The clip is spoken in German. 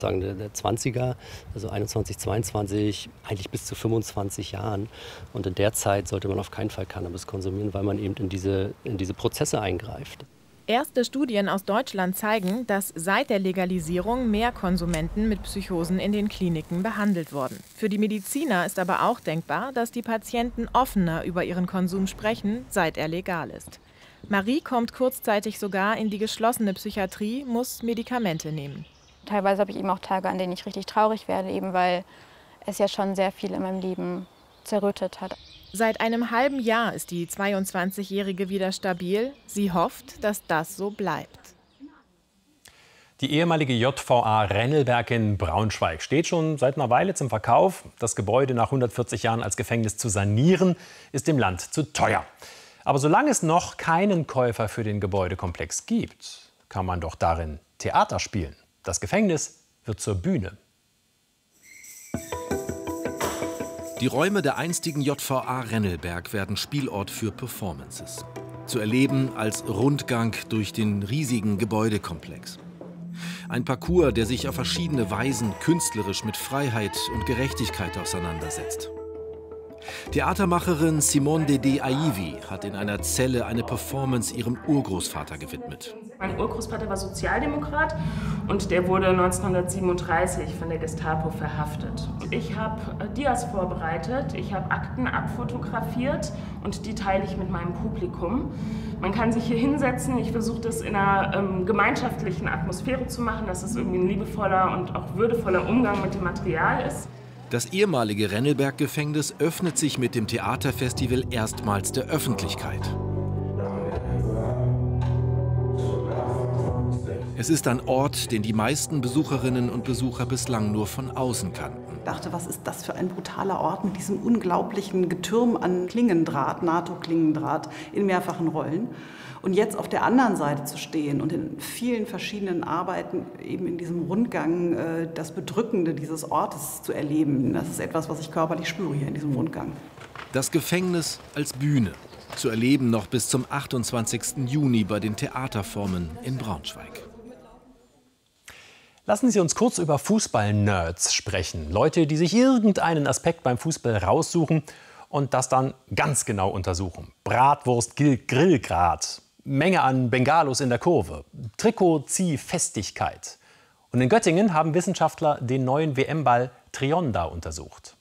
Sagen der 20er, also 21, 22, eigentlich bis zu 25 Jahren. Und in der Zeit sollte man auf keinen Fall Cannabis konsumieren, weil man eben in diese Prozesse eingreift. Erste Studien aus Deutschland zeigen, dass seit der Legalisierung mehr Konsumenten mit Psychosen in den Kliniken behandelt wurden. Für die Mediziner ist aber auch denkbar, dass die Patienten offener über ihren Konsum sprechen, seit er legal ist. Marie kommt kurzzeitig sogar in die geschlossene Psychiatrie, muss Medikamente nehmen. Teilweise habe ich eben auch Tage, an denen ich richtig traurig werde, eben weil es ja schon sehr viel in meinem Leben zerrüttet hat. Seit einem halben Jahr ist die 22-Jährige wieder stabil. Sie hofft, dass das so bleibt. Die ehemalige JVA Rennelberg in Braunschweig steht schon seit einer Weile zum Verkauf. Das Gebäude nach 140 Jahren als Gefängnis zu sanieren, ist dem Land zu teuer. Aber solange es noch keinen Käufer für den Gebäudekomplex gibt, kann man doch darin Theater spielen. Das Gefängnis wird zur Bühne. Die Räume der einstigen JVA Rennelberg werden Spielort für Performances. Zu erleben als Rundgang durch den riesigen Gebäudekomplex. Ein Parcours, der sich auf verschiedene Weisen künstlerisch mit Freiheit und Gerechtigkeit auseinandersetzt. Theatermacherin Simone Dede Aivi hat in einer Zelle eine Performance ihrem Urgroßvater gewidmet. Mein Urgroßvater war Sozialdemokrat und der wurde 1937 von der Gestapo verhaftet. Ich habe Dias vorbereitet, ich habe Akten abfotografiert und die teile ich mit meinem Publikum. Man kann sich hier hinsetzen, ich versuche das in einer gemeinschaftlichen Atmosphäre zu machen, dass es irgendwie ein liebevoller und auch würdevoller Umgang mit dem Material ist. Das ehemalige Rennelberg-Gefängnis öffnet sich mit dem Theaterfestival erstmals der Öffentlichkeit. Es ist ein Ort, den die meisten Besucherinnen und Besucher bislang nur von außen kannten. Ich dachte, was ist das für ein brutaler Ort mit diesem unglaublichen Getürm an Klingendraht, NATO-Klingendraht in mehrfachen Rollen. Und jetzt auf der anderen Seite zu stehen und in vielen verschiedenen Arbeiten eben in diesem Rundgang das Bedrückende dieses Ortes zu erleben, das ist etwas, was ich körperlich spüre hier in diesem Rundgang. Das Gefängnis als Bühne. Zu erleben noch bis zum 28. Juni bei den Theaterformen in Braunschweig. Lassen Sie uns kurz über Fußball-Nerds sprechen. Leute, die sich irgendeinen Aspekt beim Fußball raussuchen und das dann ganz genau untersuchen. Bratwurst, Grillgrad, Menge an Bengalos in der Kurve, Trikotziehfestigkeit. Und in Göttingen haben Wissenschaftler den neuen WM-Ball Trionda untersucht.